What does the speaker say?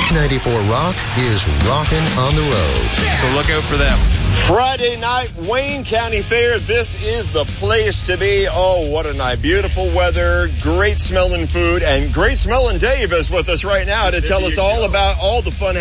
94 Rock is rocking on the road. So look out for them. Friday night, Wayne County Fair. This is the place to be. Oh, what a night. Beautiful weather, great smelling food, and great smelling Dave is with us right now to tell us all about all the fun